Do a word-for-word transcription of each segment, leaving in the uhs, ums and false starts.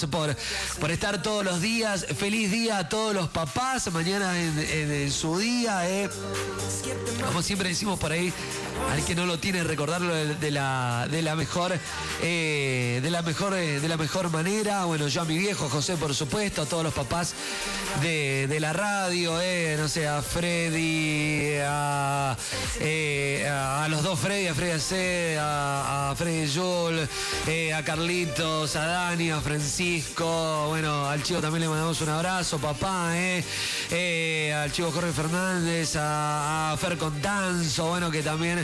Por, por estar todos los días. Feliz día a todos los papás. Mañana en, en, en su día, eh. Como siempre decimos por ahí, al que no lo tiene, recordarlo de, de la de la mejor eh, de la mejor eh, de la mejor manera. Bueno, yo a mi viejo José, por supuesto, a todos los papás de, de la radio, eh, no sé, a Freddy, a, eh, a, a los dos Freddy, a Freddy C, a, a Freddy Joel, eh, a Carlitos, a Dani, a Francisco. Bueno, al chico también le mandamos un abrazo, papá, eh, eh al chico Jorge Fernández, a, a Fer Contanzo, bueno, que también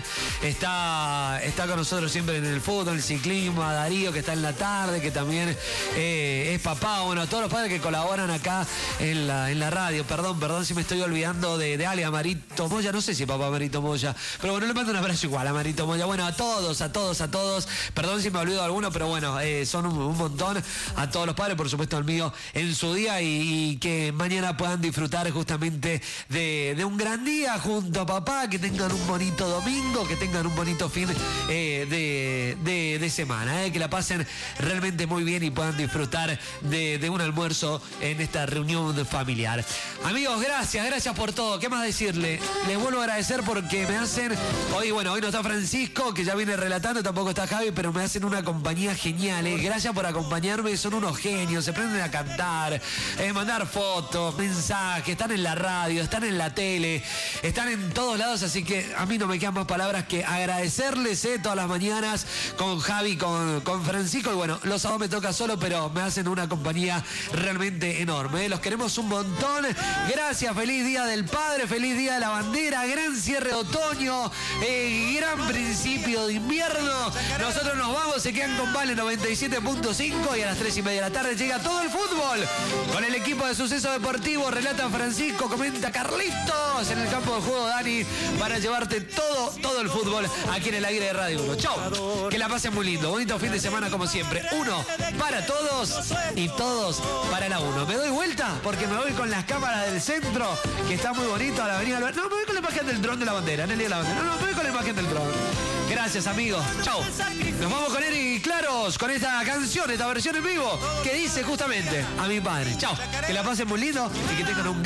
está, está con nosotros siempre en el fútbol, el ciclismo, a Darío, que está en la tarde, que también eh, es papá. Bueno, a todos los padres que colaboran acá en la, en la radio. Perdón, perdón si me estoy olvidando de, de Ale, a Marito Moya, no sé si papá Marito Moya, pero bueno, le mando un abrazo igual a Marito Moya. Bueno, a todos, a todos, a todos. Perdón si me olvido de alguno, pero bueno, eh, son un, un montón. A todos los padres, por supuesto al mío en su día, y, y que mañana puedan disfrutar justamente de, de un gran día junto a papá, que tengan un bonito domingo, que tengan un bonito fin eh, de, de, de semana, eh, que la pasen realmente muy bien y puedan disfrutar de, de un almuerzo en esta reunión familiar. Amigos, gracias, gracias por todo. ¿Qué más decirle? Les vuelvo a agradecer porque me hacen, hoy, bueno, hoy no está Francisco, que ya viene relatando, tampoco está Javi, pero me hacen una compañía genial, eh. Gracias por acompañarme, son unos genios, se prenden a cantar, eh, mandar fotos, mensajes, están en la radio, están en la tele, están en todos lados, así que a mí no me quedan más palabras que agradecerles eh, todas las mañanas con Javi, con, con Francisco, y bueno, los sábados me toca solo, pero me hacen una compañía realmente enorme, eh. Los queremos un montón, gracias, feliz Día del Padre, feliz Día de la Bandera, gran cierre de otoño, eh, gran principio de invierno. Nosotros nos vamos, se quedan con Vale noventa y siete punto cinco y a las tres y media de la tarde llega todo el fútbol con el equipo de Suceso Deportivo. Relata Francisco, comenta Carlitos, en el campo de juego Dani, para llevarte todo, todo el fútbol aquí en el aire de Radio uno. Chau, que la pasen muy lindo, bonito fin de semana como siempre. Uno para todos y todos para la uno. Me doy vuelta porque me voy con las cámaras del centro, que está muy bonito, a la avenida. No, me voy con la imagen del dron de la bandera, en el día de la bandera. No, no, me voy con la imagen del dron. Gracias, amigos. Chau. Nos vamos con Eric Claros, con esta canción, esta versión en vivo, que dice justamente a mi padre. Chau. Que la pasen muy lindo y que tengan un